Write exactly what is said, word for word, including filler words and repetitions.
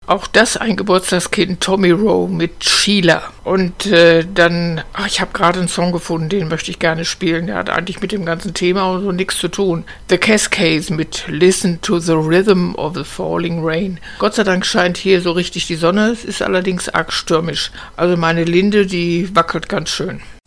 Auch das ein Geburtstagskind, Tommy Rowe mit Sheila. Und äh, dann, ach, ich habe gerade einen Song gefunden, den möchte ich gerne spielen. Der hat eigentlich mit dem ganzen Thema so nichts zu tun. The Cascades mit Listen to the Rhythm of the Falling Rain. Gott sei Dank scheint hier so richtig die Sonne. Es ist allerdings arg stürmisch. Also meine Linde, die wackelt ganz schön.